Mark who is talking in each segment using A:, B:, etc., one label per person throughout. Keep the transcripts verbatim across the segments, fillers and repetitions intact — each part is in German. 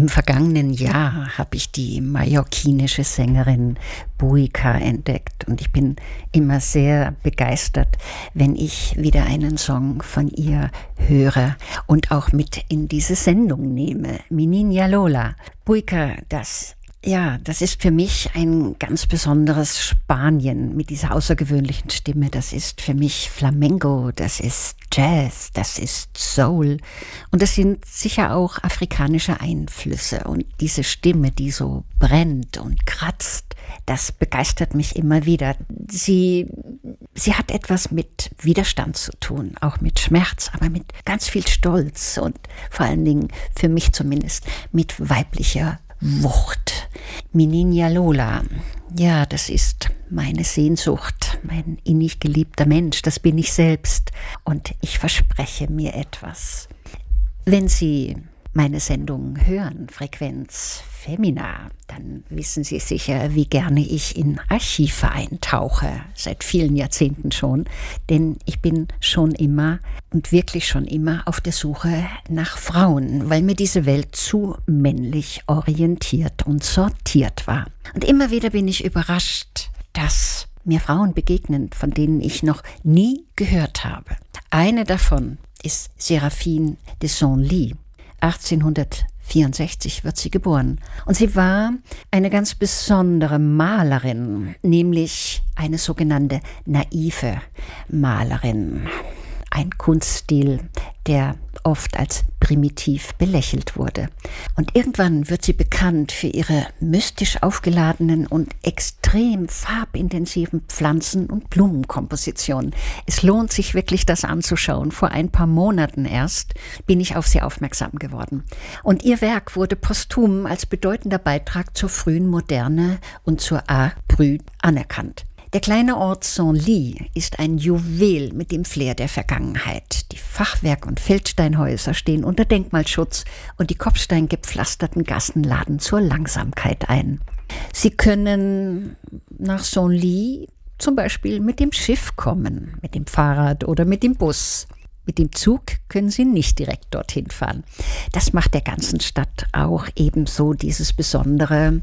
A: Im vergangenen Jahr habe ich die mallorquinische Sängerin Buika entdeckt und ich bin immer sehr begeistert, wenn ich wieder einen Song von ihr höre und auch mit in diese Sendung nehme. Minina Lola. Buika, das Ja, das ist für mich ein ganz besonderes Spanien mit dieser außergewöhnlichen Stimme. Das ist für mich Flamenco, das ist Jazz, das ist Soul und das sind sicher auch afrikanische Einflüsse. Und diese Stimme, die so brennt und kratzt, das begeistert mich immer wieder. Sie, sie hat etwas mit Widerstand zu tun, auch mit Schmerz, aber mit ganz viel Stolz und vor allen Dingen, für mich zumindest, mit weiblicher Wucht. Minina Lola, ja, das ist meine Sehnsucht, mein innig geliebter Mensch, das bin ich selbst und ich verspreche mir etwas. Wenn Sie meine Sendung hören, Frequenz Femina, dann wissen Sie sicher, wie gerne ich in Archive eintauche, seit vielen Jahrzehnten schon, denn ich bin schon immer und wirklich schon immer auf der Suche nach Frauen, weil mir diese Welt zu männlich orientiert und sortiert war. Und immer wieder bin ich überrascht, dass mir Frauen begegnen, von denen ich noch nie gehört habe. Eine davon ist Séraphine de Senlis. achtzehnhundertvierundsechzig wird sie geboren. Und sie war eine ganz besondere Malerin, nämlich eine sogenannte naive Malerin. Ein Kunststil, der oft als primitiv belächelt wurde. Und irgendwann wird sie bekannt für ihre mystisch aufgeladenen und extrem farbintensiven Pflanzen- und Blumenkompositionen. Es lohnt sich wirklich, das anzuschauen. Vor ein paar Monaten erst bin ich auf sie aufmerksam geworden. Und ihr Werk wurde posthum als bedeutender Beitrag zur frühen Moderne und zur Art Brut anerkannt. Der kleine Ort Senlis ist ein Juwel mit dem Flair der Vergangenheit. Die Fachwerk- und Feldsteinhäuser stehen unter Denkmalschutz und die kopfsteingepflasterten Gassen laden zur Langsamkeit ein. Sie können nach Senlis zum Beispiel mit dem Schiff kommen, mit dem Fahrrad oder mit dem Bus. Mit dem Zug können Sie nicht direkt dorthin fahren. Das macht der ganzen Stadt auch ebenso dieses besondere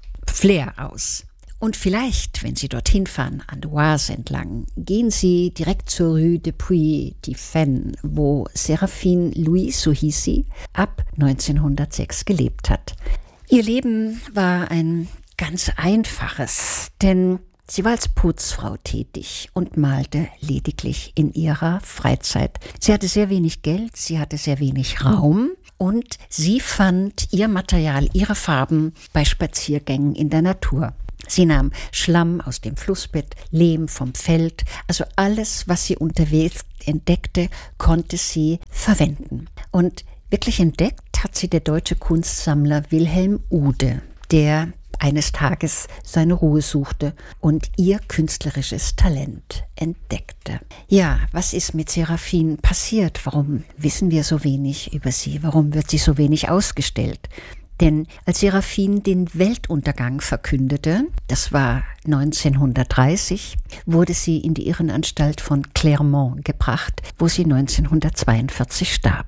A: Flair aus. Und vielleicht, wenn Sie dorthin fahren, an der Oise entlang, gehen Sie direkt zur Rue de Puy-de-Fenne, wo Séraphine Louis, so hieß sie, ab neunzehnhundertsechs gelebt hat. Ihr Leben war ein ganz einfaches, denn sie war als Putzfrau tätig und malte lediglich in ihrer Freizeit. Sie hatte sehr wenig Geld, sie hatte sehr wenig Raum und sie fand ihr Material, ihre Farben bei Spaziergängen in der Natur. Sie nahm Schlamm aus dem Flussbett, Lehm vom Feld, also alles, was sie unterwegs entdeckte, konnte sie verwenden. Und wirklich entdeckt hat sie der deutsche Kunstsammler Wilhelm Uhde, der eines Tages seine Ruhe suchte und ihr künstlerisches Talent entdeckte. Ja, was ist mit Séraphine passiert? Warum wissen wir so wenig über sie? Warum wird sie so wenig ausgestellt? Denn als Séraphine den Weltuntergang verkündete, das war neunzehnhundertdreißig, wurde sie in die Irrenanstalt von Clermont gebracht, wo sie neunzehnhundertzweiundvierzig starb.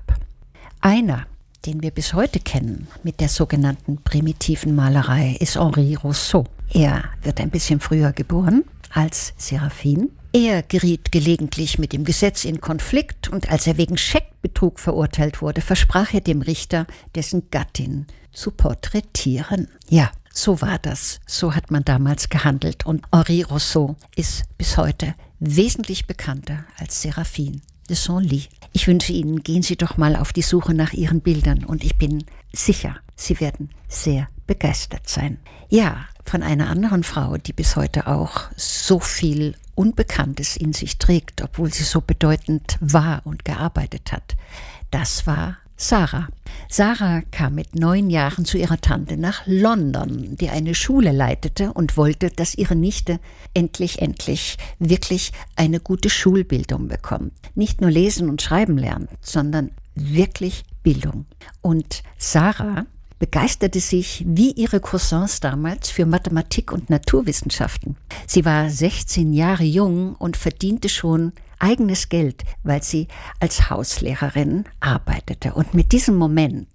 A: Einer, den wir bis heute kennen mit der sogenannten primitiven Malerei, ist Henri Rousseau. Er wird ein bisschen früher geboren als Séraphine. Er geriet gelegentlich mit dem Gesetz in Konflikt und als er wegen Scheckbetrug verurteilt wurde, versprach er dem Richter, dessen Gattin zu porträtieren. Ja, so war das. So hat man damals gehandelt. Und Henri Rousseau ist bis heute wesentlich bekannter als Séraphine de Senlis. Ich wünsche Ihnen, gehen Sie doch mal auf die Suche nach Ihren Bildern und ich bin sicher, Sie werden sehr begeistert sein. Ja, von einer anderen Frau, die bis heute auch so viel Unbekanntes in sich trägt, obwohl sie so bedeutend war und gearbeitet hat. Das war Sarah. Sarah kam mit neun Jahren zu ihrer Tante nach London, die eine Schule leitete und wollte, dass ihre Nichte endlich, endlich wirklich eine gute Schulbildung bekommt. Nicht nur lesen und schreiben lernt, sondern wirklich Bildung. Und Sarah begeisterte sich wie ihre Cousins damals für Mathematik und Naturwissenschaften. Sie war sechzehn Jahre jung und verdiente schon eigenes Geld, weil sie als Hauslehrerin arbeitete. Und mit diesem Moment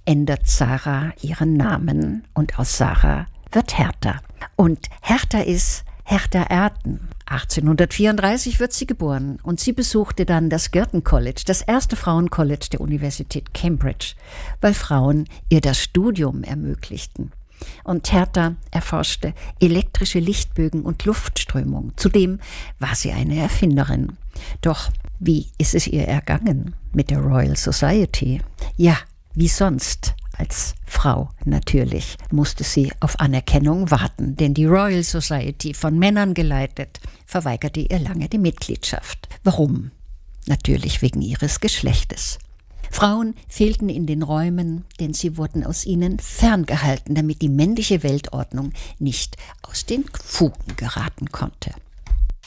A: ändert Sarah ihren Namen und aus Sarah wird Hertha. Und Hertha ist Hertha Erden. achtzehnhundertvierunddreißig wird sie geboren und sie besuchte dann das Girton College, das erste Frauencollege der Universität Cambridge, weil Frauen ihr das Studium ermöglichten. Und Hertha erforschte elektrische Lichtbögen und Luftströmung. Zudem war sie eine Erfinderin. Doch wie ist es ihr ergangen mit der Royal Society? Ja, wie sonst? Als Frau natürlich musste sie auf Anerkennung warten, denn die Royal Society, von Männern geleitet, verweigerte ihr lange die Mitgliedschaft. Warum? Natürlich wegen ihres Geschlechtes. Frauen fehlten in den Räumen, denn sie wurden aus ihnen ferngehalten, damit die männliche Weltordnung nicht aus den Fugen geraten konnte.